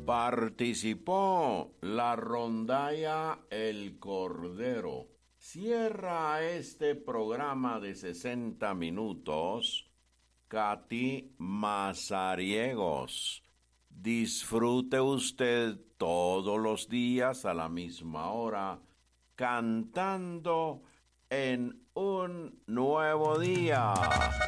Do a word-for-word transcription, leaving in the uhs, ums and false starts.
Participó la rondalla El Cordero. Cierra este programa de sesenta minutos Katy Mazariegos. Disfrute usted todos los días a la misma hora cantando en un nuevo día.